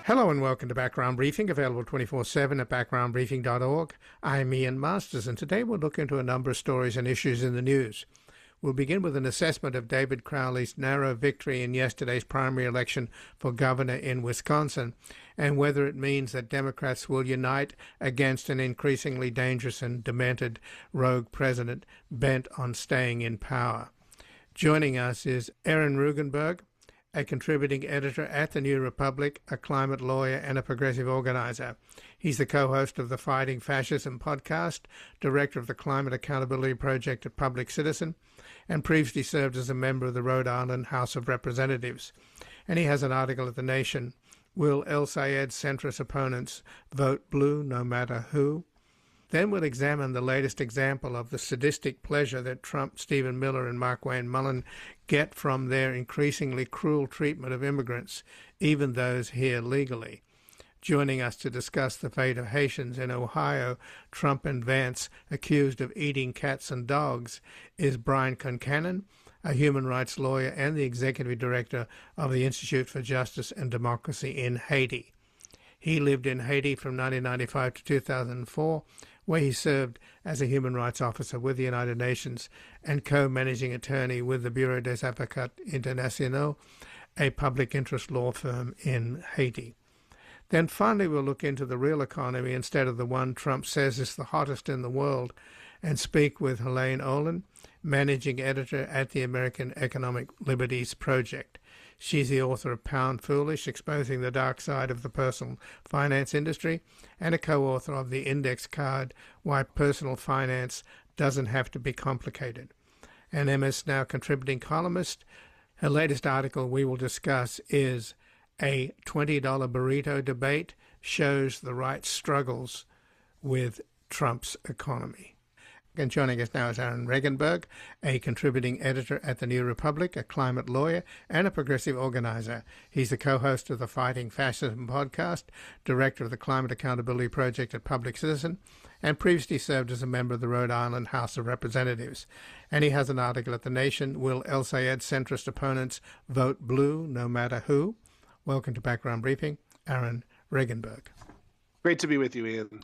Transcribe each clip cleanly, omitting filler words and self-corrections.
Hello and welcome to Background Briefing, available 24/7 at backgroundbriefing.org. I'm Ian Masters, and today we'll look into a number of stories and issues in the news. We'll begin with an assessment of David Crowley's narrow victory in yesterday's primary election for governor in Wisconsin, and whether it means that Democrats will unite against an increasingly dangerous and demented rogue president bent on staying in power. Joining us is Aaron Rugenberg, a contributing editor at The New Republic, a climate lawyer, and a progressive organizer. He's the co-host of the Fighting Fascism podcast, director of the Climate Accountability Project at Public Citizen, and previously served as a member of the Rhode Island House of Representatives. And he has an article at The Nation, Will El Sayed's centrist opponents vote blue no matter who? Then we'll examine the latest example of the sadistic pleasure that Trump, Stephen Miller, and Markwayne Mullin get from their increasingly cruel treatment of immigrants, even those here legally. Joining us to discuss the fate of Haitians in Ohio, Trump and Vance accused of eating cats and dogs, is Brian Concannon, a human rights lawyer and the executive director of the Institute for Justice and Democracy in Haiti. He lived in Haiti from 1995 to 2004, where he served as a human rights officer with the United Nations and co-managing attorney with the Bureau des Avocats Internationaux, a public interest law firm in Haiti. Then finally we'll look into the real economy instead of the one Trump says is the hottest in the world, and speak with Helene Olin, managing editor at the American Economic Liberties Project. She's the author of Pound Foolish, Exposing the Dark Side of the Personal Finance Industry, and a co-author of The Index Card, Why Personal Finance Doesn't Have to Be Complicated. An MS Now contributing columnist. Her latest article we will discuss is A $20 Burrito Debate Shows the Right Struggles with Trump's Economy. And joining us now is Aaron Regenberg, a contributing editor at The New Republic, a climate lawyer, and a progressive organizer. He's the co-host of the Fighting Fascism podcast, director of the Climate Accountability Project at Public Citizen, and previously served as a member of the Rhode Island House of Representatives. And he has an article at The Nation, Will El Sayed's centrist opponents vote blue no matter who? Welcome to Background Briefing, Aaron Regenberg. Great to be with you, Ian.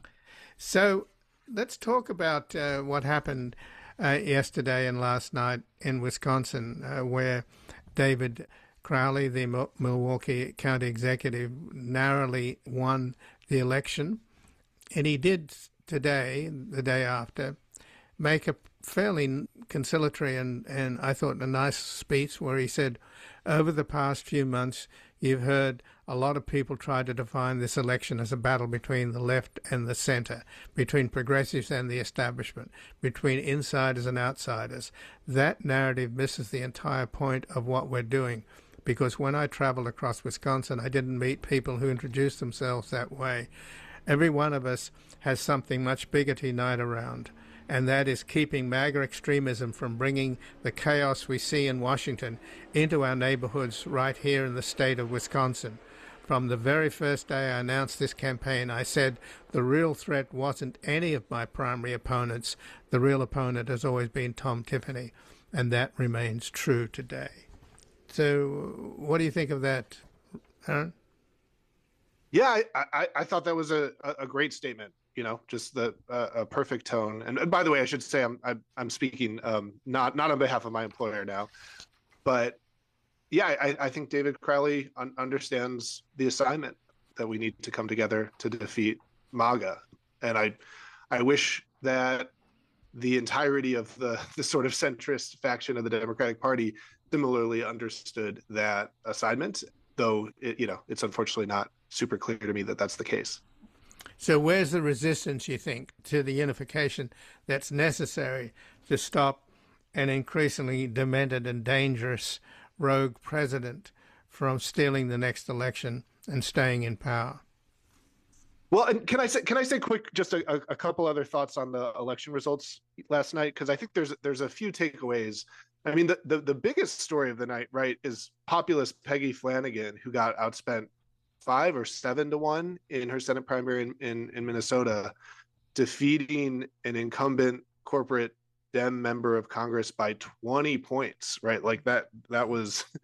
So, let's talk about what happened yesterday and last night in Wisconsin, where David Crowley, the Milwaukee County executive, narrowly won the election. And he did today, the day after, make a fairly conciliatory and I thought a nice speech where he said, over the past few months, you've heard a lot of people try to define this election as a battle between the left and the center, between progressives and the establishment, between insiders and outsiders. That narrative misses the entire point of what we're doing, because when I traveled across Wisconsin, I didn't meet people who introduced themselves that way. Every one of us has something much bigger to unite around, and that is keeping MAGA extremism from bringing the chaos we see in Washington into our neighborhoods right here in the state of Wisconsin. From the very first day I announced this campaign, I said the real threat wasn't any of my primary opponents. The real opponent has always been Tom Tiffany, and that remains true today. So what do you think of that, Aaron? Yeah, I thought that was a great statement. You know, just a perfect tone. And by the way, I should say I'm speaking not on behalf of my employer now, but yeah, I think David Crowley understands the assignment that we need to come together to defeat MAGA, and I wish that the entirety of the sort of centrist faction of the Democratic Party similarly understood that assignment, though it's unfortunately not super clear to me that that's the case. So where's the resistance, you think, to the unification that's necessary to stop an increasingly demented and dangerous rogue president from stealing the next election and staying in power? Well, and can I say quick, just a couple other thoughts on the election results last night? Because I think there's a few takeaways. I mean, the biggest story of the night, right, is populist Peggy Flanagan, who got outspent 5 or 7 to 1 in her Senate primary in Minnesota, defeating an incumbent corporate Dem member of Congress by 20 points, right? Like that was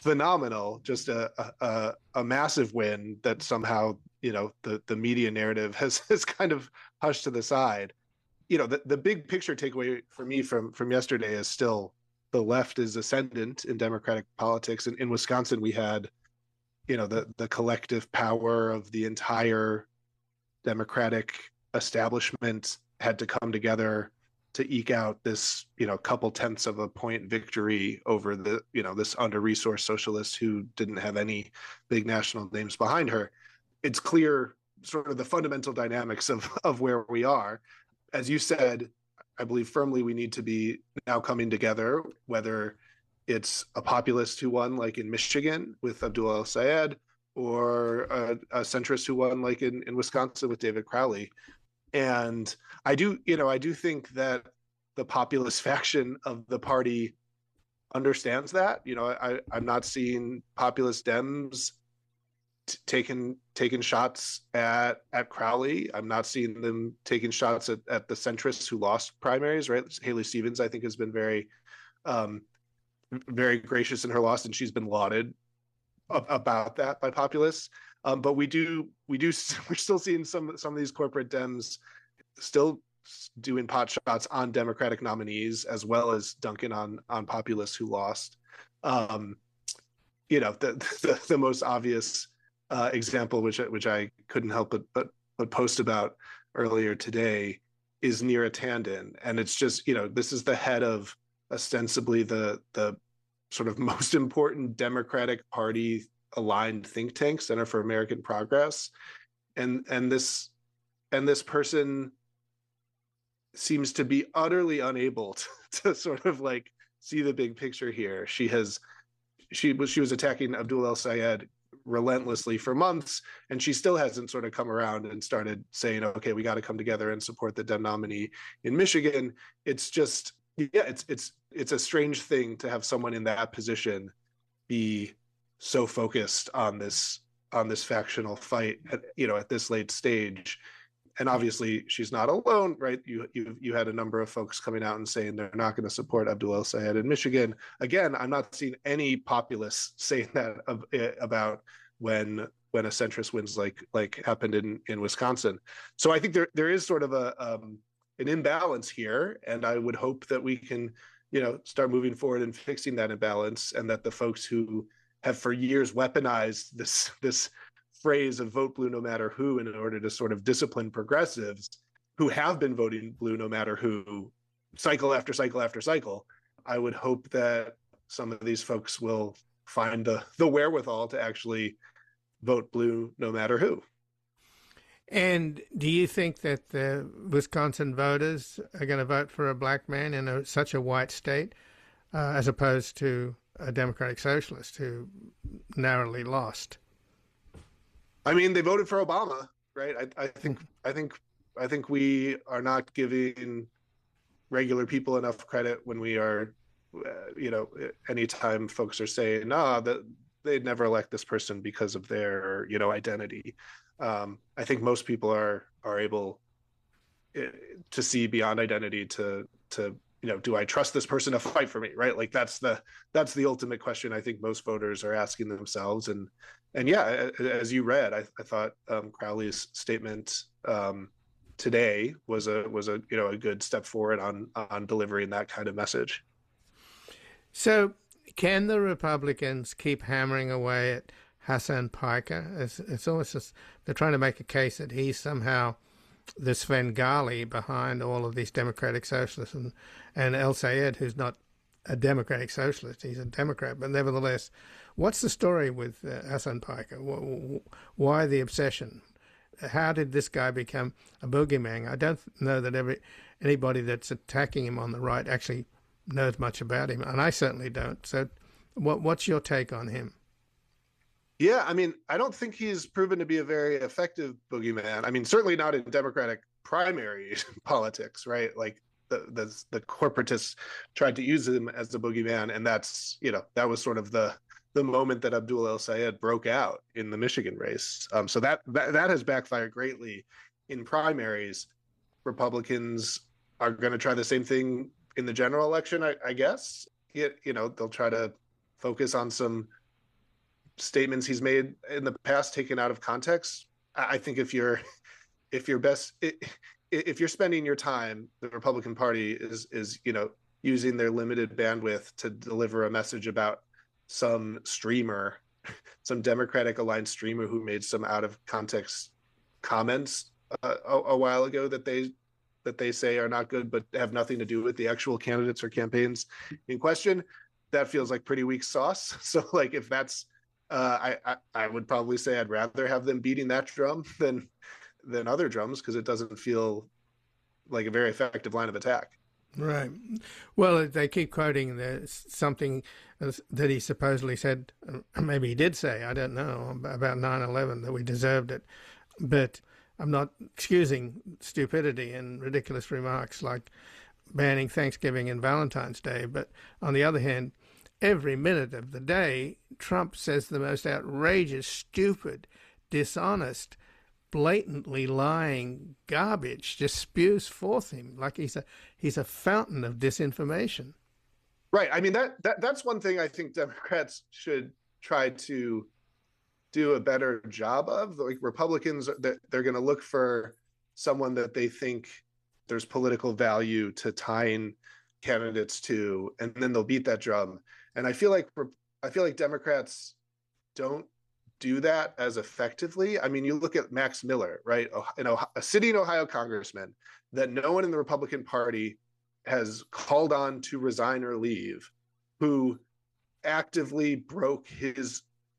phenomenal, just a massive win that somehow, the media narrative has kind of hushed to the side. The big picture takeaway for me from yesterday is still the left is ascendant in Democratic politics. In Wisconsin, we had, the collective power of the entire Democratic establishment had to come together to eke out this, couple tenths of a point victory over this under-resourced socialist who didn't have any big national names behind her. It's clear sort of the fundamental dynamics of where we are. As you said, I believe firmly we need to be now coming together, whether it's a populist who won, like in Michigan with Abdul El-Sayed, or a centrist who won, like in Wisconsin with David Crowley. And I do think that the populist faction of the party understands that. I'm not seeing populist Dems taking shots at Crowley. I'm not seeing them taking shots at the centrists who lost primaries, right? Haley Stevens, I think, has been very, very gracious in her loss, and she's been lauded about that by populists. But we're still seeing some of these corporate Dems still doing pot shots on Democratic nominees, as well as dunking on populists who lost. The most obvious example, which I couldn't help but post about earlier today, is Neera Tanden, and it's just, this is the head of ostensibly the sort of most important Democratic Party aligned think tank, Center for American Progress, and this person seems to be utterly unable to sort of like see the big picture here. She was attacking Abdul El-Sayed relentlessly for months, and she still hasn't sort of come around and started saying, okay, we got to come together and support the Dem nominee in Michigan. It's just, it's a strange thing to have someone in that position be so focused on this factional fight at this late stage. And obviously she's not alone, right? You had a number of folks coming out and saying they're not going to support Abdul El-Sayed in Michigan. Again, I'm not seeing any populists saying that about when a centrist wins like happened in Wisconsin. So I think there is sort of an imbalance here, and I would hope that we can start moving forward and fixing that imbalance, and that the folks who have for years weaponized this phrase of vote blue no matter who in order to sort of discipline progressives who have been voting blue no matter who, cycle after cycle after cycle. I would hope that some of these folks will find the wherewithal to actually vote blue no matter who. And do you think that the Wisconsin voters are going to vote for a black man in such a white state, as opposed to a Democratic Socialist who narrowly lost? I mean, they voted for Obama, right? I think we are not giving regular people enough credit when we are, anytime folks are saying, that they'd never elect this person because of their, identity. I think most people are able to see beyond identity to do I trust this person to fight for me, right? Like that's the ultimate question I think most voters are asking themselves. And yeah, as you read, I thought Crowley's statement today was a good step forward on delivering that kind of message. So can the Republicans keep hammering away at Hasan Piker? It's almost just, they're trying to make a case that he's somehow the Svengali behind all of these Democratic Socialists, and El-Sayed, who's not a Democratic Socialist, he's a Democrat, but nevertheless, what's the story with Hasan Piker? Why the obsession? How did this guy become a boogeyman? I don't know that anybody that's attacking him on the right actually knows much about him, and I certainly don't. So what's your take on him? Yeah, I mean, I don't think he's proven to be a very effective boogeyman. I mean, certainly not in Democratic primary politics, right? Like the corporatists tried to use him as the boogeyman, and that's that was sort of the moment that Abdul El-Sayed broke out in the Michigan race. So that has backfired greatly in primaries. Republicans are going to try the same thing in the general election, I guess. They'll try to focus on some statements he's made in the past taken out of context. I think if you're if you're spending your time, the Republican Party is using their limited bandwidth to deliver a message about some streamer, some Democratic aligned streamer who made some out of context comments a while ago that they say are not good but have nothing to do with the actual candidates or campaigns in question. That feels like pretty weak sauce. So like if that's I would probably say I'd rather have them beating that drum than other drums, because it doesn't feel like a very effective line of attack. Right. Well, they keep quoting something that he supposedly said, maybe he did say, I don't know, about 9/11, that we deserved it. But I'm not excusing stupidity and ridiculous remarks like banning Thanksgiving and Valentine's Day. But on the other hand, every minute of the day, Trump says the most outrageous, stupid, dishonest, blatantly lying garbage, just spews forth him like he's a fountain of disinformation. Right. I mean, that's one thing I think Democrats should try to do a better job of. Like Republicans, they're going to look for someone that they think there's political value to tying candidates to, and then they'll beat that drum. And I feel like Democrats don't do that as effectively. I mean, you look at Max Miller, right? A sitting Ohio congressman that no one in the Republican Party has called on to resign or leave, who actively broke his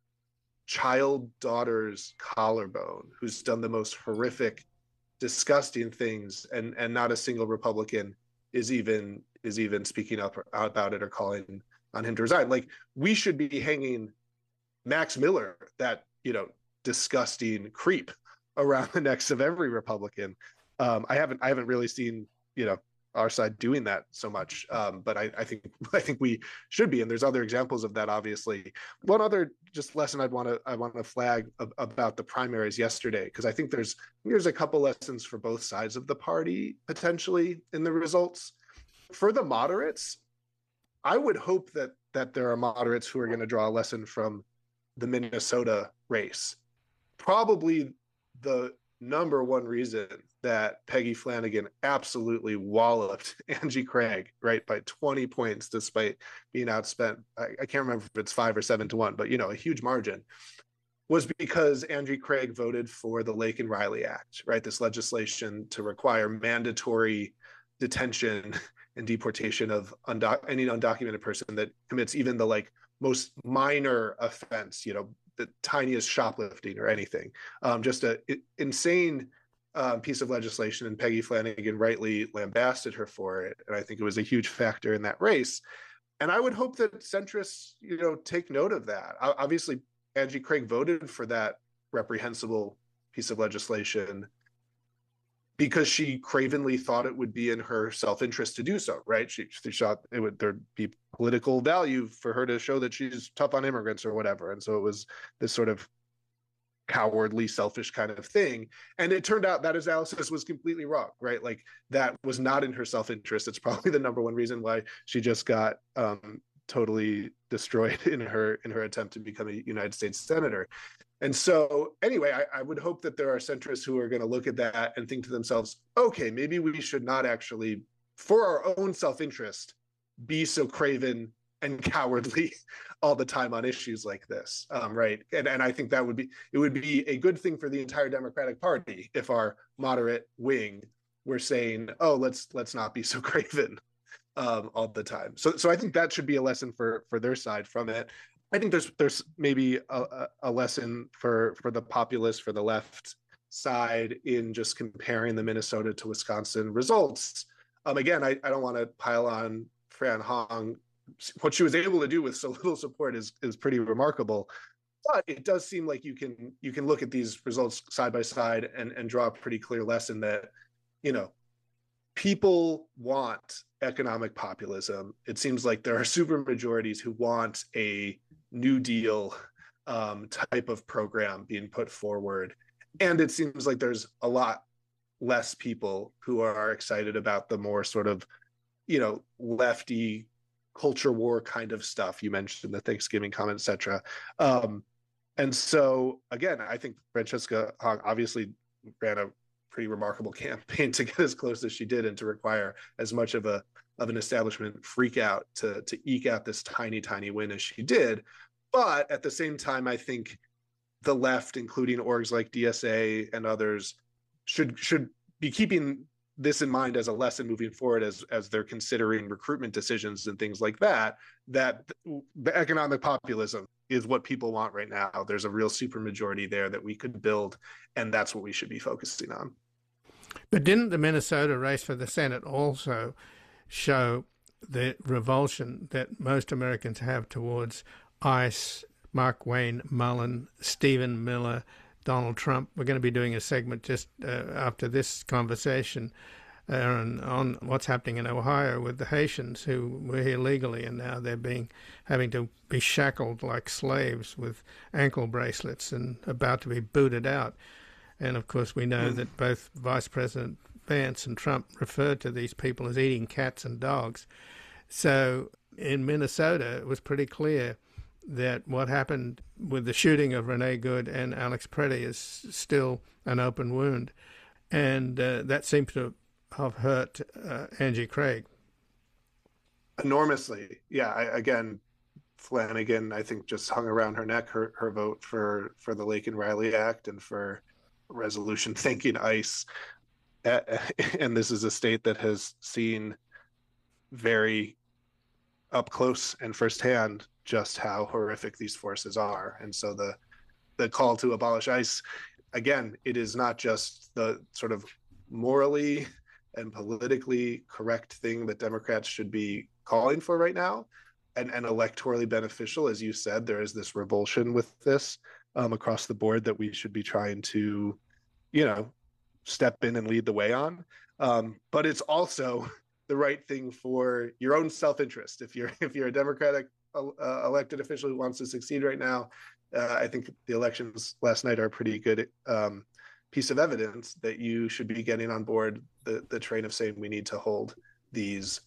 child daughter's collarbone, who's done the most horrific, disgusting things, and not a single Republican is even speaking up about it or calling on him to resign. Like, we should be hanging Max Miller, that disgusting creep, around the necks of every Republican. I haven't really seen our side doing that so much, but I think we should be, and there's other examples of that. Obviously, one other just lesson I want to flag about the primaries yesterday, because I think there's a couple lessons for both sides of the party potentially in the results. For the moderates, I would hope that there are moderates who are going to draw a lesson from the Minnesota race. Probably the number one reason that Peggy Flanagan absolutely walloped Angie Craig, right, by 20 points, despite being outspent. I can't remember if it's 5 or 7 to 1, but a huge margin, was because Angie Craig voted for the Laken Riley Act, right? This legislation to require mandatory detention and deportation of any undocumented person that commits even the most minor offense, the tiniest shoplifting or anything. Just an insane piece of legislation, and Peggy Flanagan rightly lambasted her for it. And I think it was a huge factor in that race. And I would hope that centrists, take note of that. Obviously, Angie Craig voted for that reprehensible piece of legislation because she cravenly thought it would be in her self-interest to do so, right? She thought there'd be political value for her to show that she's tough on immigrants or whatever. And so it was this sort of cowardly, selfish kind of thing. And it turned out that his analysis was completely wrong, right? Like, that was not in her self-interest. It's probably the number one reason why she just got totally destroyed in her attempt to become a United States senator. And so anyway, I would hope that there are centrists who are going to look at that and think to themselves, okay, maybe we should not actually, for our own self-interest, be so craven and cowardly all the time on issues like this, right? And I think it would be a good thing for the entire Democratic Party if our moderate wing were saying, oh, let's not be so craven all the time. So I think that should be a lesson for their side from it. I think there's maybe a lesson for the populists, for the left side, in just comparing the Minnesota to Wisconsin results. Again, I don't want to pile on Fran Hong. What she was able to do with so little support is pretty remarkable. But it does seem like you can look at these results side by side and draw a pretty clear lesson that, people want economic populism. It seems like there are super majorities who want a New Deal type of program being put forward. And it seems like there's a lot less people who are excited about the more sort of, lefty culture war kind of stuff. You mentioned the Thanksgiving comment, et cetera. And so, again, I think Francesca Hong obviously ran a pretty remarkable campaign to get as close as she did and to require as much of an establishment freak out to eke out this tiny win as she did. But at the same time, I think the left, including orgs like DSA and others, should be keeping this in mind as a lesson moving forward as they're considering recruitment decisions and things like that, that the economic populism is what people want right now. There's a real supermajority there that we could build, and that's what we should be focusing on. But didn't the Minnesota race for the Senate also show the revulsion that most Americans have towards ICE, Markwayne Mullin, Stephen Miller, Donald Trump? We're going to be doing a segment just after this conversation on what's happening in Ohio with the Haitians who were here legally, and now they're having to be shackled like slaves with ankle bracelets and about to be booted out. And of course, we know that both Vice President Vance and Trump referred to these people as eating cats and dogs. So in Minnesota, it was pretty clear that what happened with the shooting of Renee Good and Alex Preddy is still an open wound. And that seems to have hurt Angie Craig. Enormously. Yeah, again, Flanagan, I think, just hung around her neck, her vote for the Laken Riley Act and for a resolution thanking ICE. And this is a state that has seen very up close and firsthand just how horrific these forces are. And so the call to abolish ICE, again, it is not just the sort of morally and politically correct thing that Democrats should be calling for right now, and electorally beneficial. As you said, there is this revulsion with this across the board that we should be trying to, step in and lead the way on. But it's also the right thing for your own self-interest. If you're a Democratic elected official who wants to succeed right now, I think the elections last night are a pretty good piece of evidence that you should be getting on board the train of saying we need to hold these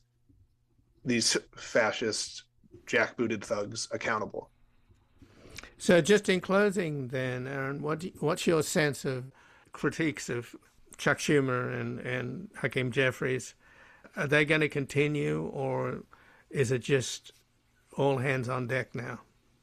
fascist jackbooted thugs accountable. So just in closing then, Aaron, what's your sense of critiques of Chuck Schumer and Hakeem Jeffries? Are they going to continue, or is it just all hands on deck now?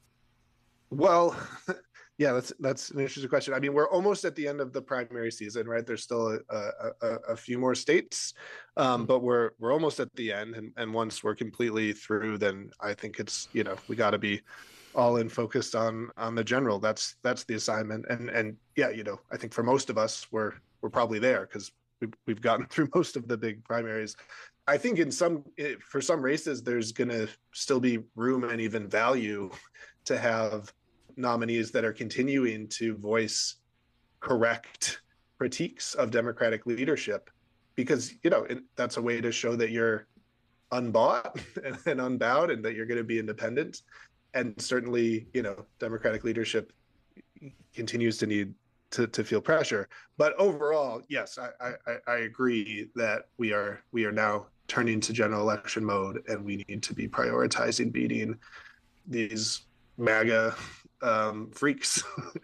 Well, yeah, that's an interesting question. I mean, we're almost at the end of the primary season, right? There's still a few more states, but we're almost at the end. And once we're completely through, then I think it's, we got to be all in focused on the general. That's the assignment. And yeah, I think for most of us, we're probably there because we've gotten through most of the big primaries. I think for some races, there's going to still be room and even value to have nominees that are continuing to voice correct critiques of Democratic leadership, because that's a way to show that you're unbought and unbowed, and that you're going to be independent. And certainly, Democratic leadership continues to need to feel pressure. But overall, yes, I agree that we are now turning to general election mode, and we need to be prioritizing beating these MAGA freaks,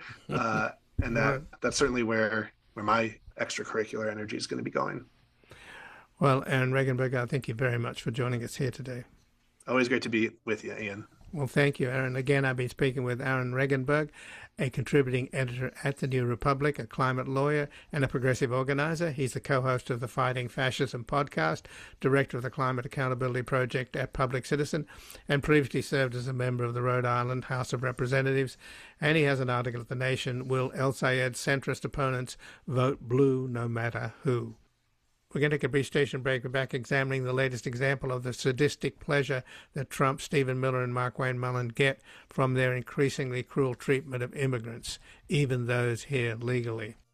and that's certainly where my extracurricular energy is going to be going. Well, Aaron Regenberg, thank you very much for joining us here today. Always great to be with you, Ian. Well, thank you, Aaron. Again, I've been speaking with Aaron Regenberg, a contributing editor at The New Republic, a climate lawyer, and a progressive organizer. He's the co-host of the Fighting Fascism podcast, director of the Climate Accountability Project at Public Citizen, and previously served as a member of the Rhode Island House of Representatives. And he has an article at The Nation, Will El Sayed's centrist opponents vote blue no matter who? We're going to take a brief station break. We're back examining the latest example of the sadistic pleasure that Trump, Stephen Miller, and Markwayne Mullin get from their increasingly cruel treatment of immigrants, even those here legally.